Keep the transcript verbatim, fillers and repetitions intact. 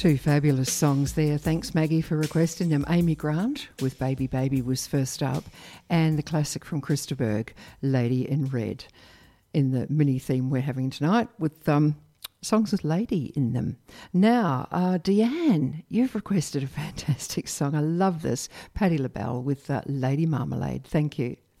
Two fabulous songs there. Thanks, Maggie, for requesting them. Amy Grant with Baby Baby was first up, and the classic from Christa Berg, Lady in Red, in the mini theme we're having tonight with um, songs with lady in them. Now, uh, Deanne, you've requested a fantastic song. I love this. Patti LaBelle with uh, Lady Marmalade. Thank you.